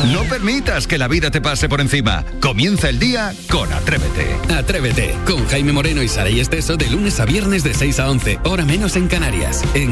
No permitas que la vida te pase por encima. Comienza el día con Atrévete. Atrévete, con Jaime Moreno y Saray Esteso de lunes a viernes de 6 a 11, hora menos en Canarias. En